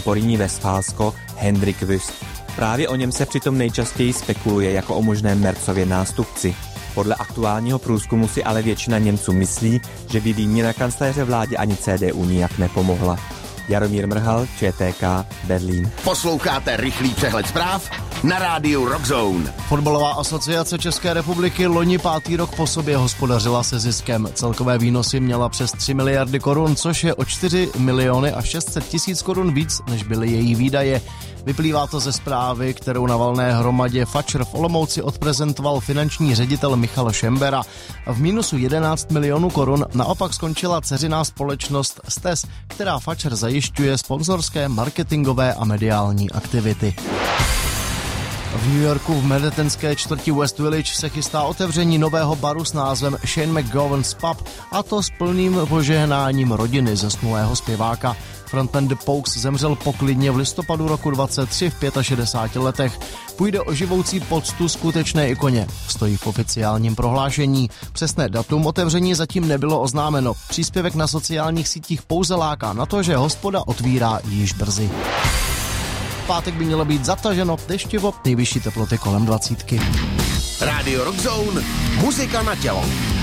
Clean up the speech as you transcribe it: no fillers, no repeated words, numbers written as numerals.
Porýní Westfálsko Hendrik Wüst. Právě o něm se přitom nejčastěji spekuluje jako o možném Merzově nástupci. Podle aktuálního průzkumu si ale většina Němců myslí, že by výměna kancléře vládě ani CDU nijak nepomohla. Jaromír Mrhal, ČTK, Berlín. Posloucháte rychlý přehled zpráv na rádiu Rockzone. Fotbalová asociace České republiky loni 5. rok po sobě hospodařila se ziskem. Celkové výnosy měla přes 3 miliardy korun, což je o 4 miliony a 600 tisíc korun víc, než byly její výdaje. Vyplývá to ze zprávy, kterou na valné hromadě Fatscher v Olomouci odprezentoval finanční ředitel Michal Šembera. V mínusu 11 milionů korun naopak skončila dceřiná společnost STES, která Fatscher zajišťuje sponzorské, marketingové a mediální aktivity. V New Yorku v manhattanské čtvrti West Village se chystá otevření nového baru s názvem Shane McGovern's Pub, a to s plným požehnáním rodiny zesnulého zpěváka. Frontman The Pogues zemřel poklidně v listopadu roku 23 v 65 letech. Půjde o živoucí poctu skutečné ikoně, stojí v oficiálním prohlášení. Přesné datum otevření zatím nebylo oznámeno. Příspěvek na sociálních sítích pouze láká na to, že hospoda otvírá již brzy. V pátek by mělo být zataženo, deštivo, nejvyšší teploty kolem 20. Rádio Rockzone, muzika na tělo.